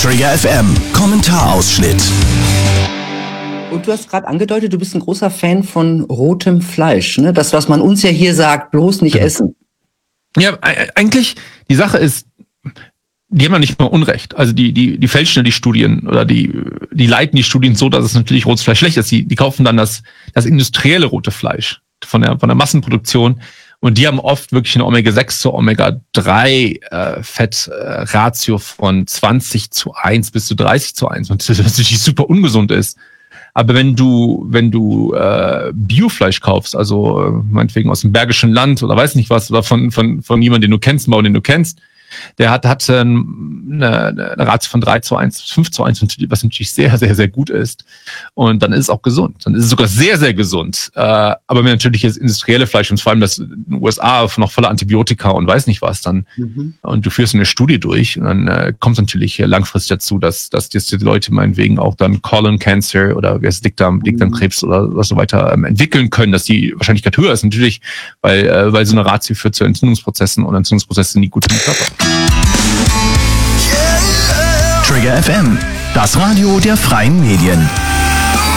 Trigger FM, Kommentarausschnitt. Und du hast gerade angedeutet, du bist ein großer Fan von rotem Fleisch, ne? Das, was man uns ja hier sagt, bloß nicht essen. Ja, eigentlich, die Sache ist, die haben ja nicht mal Unrecht. Also die fälschen ja die Studien oder die leiten die Studien so, dass es natürlich rotes Fleisch schlecht ist. Die kaufen dann das industrielle rote Fleisch von der Massenproduktion. Und die haben oft wirklich eine Omega-6 zu Omega-3 Fettratio von 20:1 bis zu 30:1, was natürlich super ungesund ist. Aber wenn du Biofleisch kaufst, also meinetwegen aus dem Bergischen Land oder weiß nicht was, oder von jemandem, den du kennst, einen Bauern, den du kennst, der hat eine Ratio von 3:1, 5:1, was natürlich sehr, sehr, sehr gut ist. Und dann ist es auch gesund. Dann ist es sogar sehr, sehr gesund. Aber wenn natürlich das industrielle Fleisch, und vor allem das in den USA noch voller Antibiotika und weiß nicht was, dann und du führst eine Studie durch, und dann kommt es natürlich langfristig dazu, dass die Leute meinetwegen auch dann Colon Cancer oder Dickdarmkrebs oder was so weiter entwickeln können, dass die Wahrscheinlichkeit höher ist. Natürlich, weil so eine Ratio führt zu Entzündungsprozessen, und Entzündungsprozesse sind nie gut für den Körper. Trigger FM, das Radio der freien Medien.